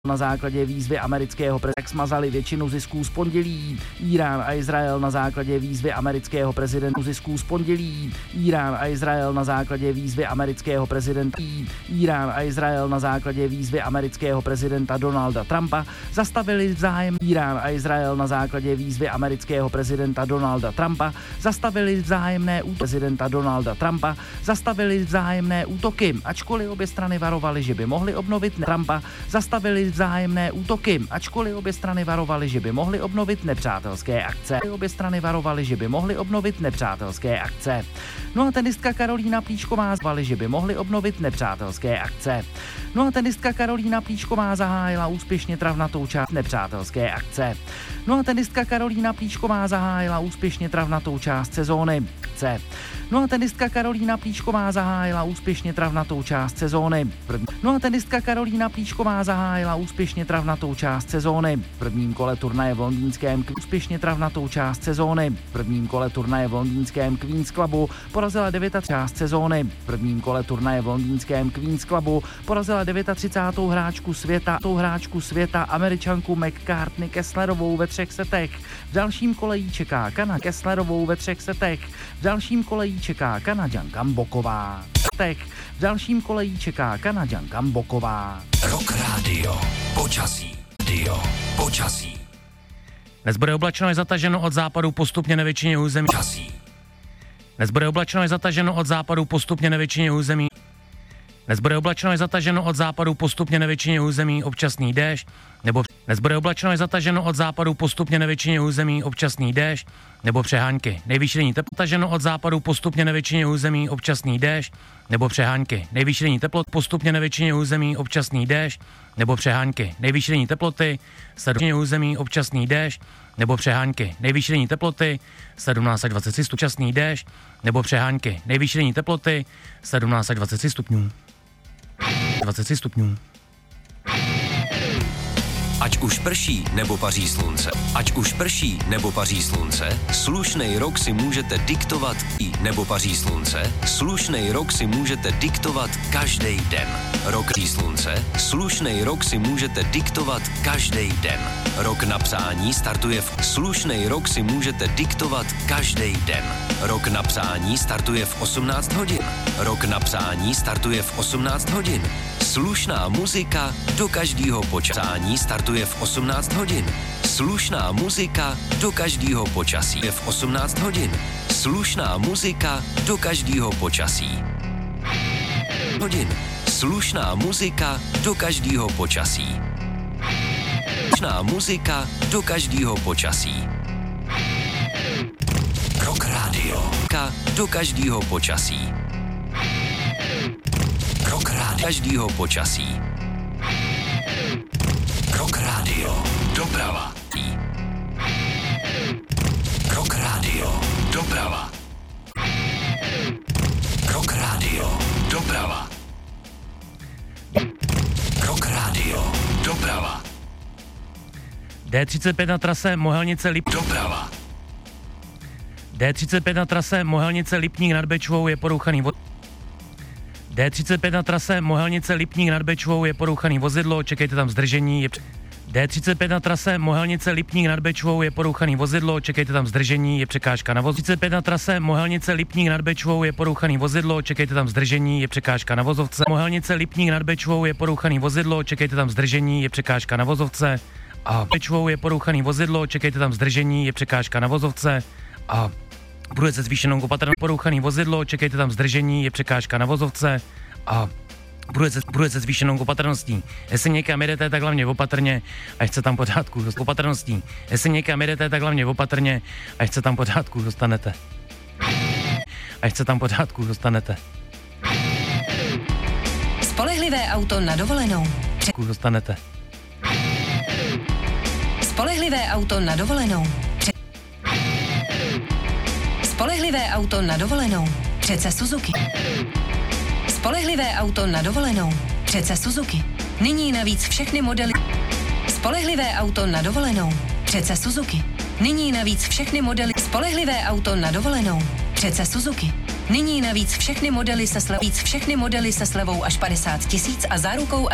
Na základě výzvy amerického prezidenta smazali většinu zisků z pondělí. Irán a Izrael na základě výzvy amerického prezidenta zisků z pondělí. Irán a Izrael na základě výzvy amerického prezidenta. Irán a Izrael na základě výzvy amerického prezidenta Donalda Trumpa zastavili vzájem. Irán a Izrael na základě výzvy amerického prezidenta Donalda Trumpa zastavili vzájemné útoky. Prezidenta Donalda Trumpa zastavili vzájemné útoky, ačkoliv obě strany varovaly, že by mohly obnovit Trumpa zastavili vzájemné útoky, ačkoliv obě strany varovaly, že by mohly obnovit nepřátelské akce. Obě strany varovaly, že by mohly obnovit nepřátelské akce. No a tenistka Karolína Plíšková zvali, že by mohly obnovit nepřátelské akce. No a tenistka Karolína Plíšková zahájila úspěšně travnatou část nepřátelské akce. No a tenistka Karolína Plíšková zahájila úspěšně travnatou část sezóny. No a tenistka Karolína Plíšková zahájila úspěšně travnatou část sezóny. No a tenistka Karolína Plíšková zahájila úspěšně travnatou část sezóny. V prvním kole turnaje v londýnském úspěšně travnatou část sezóny. V prvním kole turnaje v londýnském Queen's Clubu porazila 39. část sezóny. V prvním kole turnaje v londýnském Queen's Clubu porazila 39. hráčku světa Američanku McCartney Kesslerovou ve 3 setech. V dalším kole jí čeká Kesslerovou ve 3 setech. V dalším kole jí čeká Kanaďanka Mboková. V dalším kole jí čeká Kanaďanka Mboková. Rock Radio. Počasí. Dnes bude oblačno až zataženo od západu postupně na většině území. Dnes bude oblačno až zataženo od západu postupně na většině území. Dnes bude oblačno až zataženo od západu postupně na většině území občasný déšť, nebo dnes bude oblačno až zataženo od západu postupně na většině území občasný déšť, nebo přehánky. Nejvyšší denní teplota zataženo od západu postupně na většině území občasný déšť, nebo přehánky. Nejvyšší denní teplota postupně na většině území občasný déšť, nebo přehánky. Nejvyšší denní teploty 7 území občasný déšť, nebo přehánky. Nejvyšší denní teploty 17 až 23 stupňů. Občasný déšť, nebo přehánky. Nejvyšší denní teploty 17 až 23 stupňů. 23 stupňů. Ať už prší nebo paří slunce, slušnej rok si můžete diktovat každý den. Slušnej rok si můžete diktovat každý den. Rok na přání startuje v slušnej rok si můžete diktovat každý den. Rok na přání startuje v 18 hodin. Slušná muzika do každého počasí startuje v 18 hodin. Slušná muzika do každého počasí v 18 hodin. Slušná muzika do každého počasí. Slušná muzika do každého počasí. Slušná muzika do každého počasí. Rock Radio. Do každého počasí. Rock Radio. Každého počasí. Rock Radio. Doprava. Rock Radio. Doprava. Rock Radio. Doprava. Rock Radio. Doprava. D35 na trase Mohelnice Lipník. Doprava. D35 na trase Mohelnice Lipník nad Bečvou je porouchaný D35 na trase Mohelnice Lipník nad Bečvou je porouchaný vozidlo, čekejte tam zdržení. D35 na trase Mohelnice Lipník nad Bečvou je porouchaný vozidlo, čekejte tam zdržení, je překážka na vozovce. D35 na trase Mohelnice Lipník nad Bečvou je porouchaný vozidlo, čekejte tam zdržení, je překážka na vozovce. Mohelnice Lipník nad Bečvou je porouchaný vozidlo, čekejte tam zdržení, je překážka na vozovce. A Bečvou je porouchaný vozidlo, čekejte tam zdržení, je překážka na vozovce. A bude se zvýšenou opatrností porouchaný vozidlo, čekejte tam zdržení, je překážka na vozovce. A bude se zvýšenou opatrností. Jestli někam jedete, tak hlavně opatrně, ať se tam pořádku opatrností. Jestli někam jedete, tak hlavně opatrně, ať se tam pořádku dostanete. Spolehlivé auto na dovolenou. Dostanete. Spolehlivé auto na dovolenou. Spolehlivé auto na dovolenou. Přece Suzuki. Spolehlivé auto na dovolenou. Přece Suzuki. Nyní navíc všechny modely. Spolehlivé auto na dovolenou. Přece Suzuki. Nyní navíc všechny modely. Spolehlivé auto na dovolenou. Přece Suzuki. Nyní navíc všechny modely se slevou až 50 000 a zárukou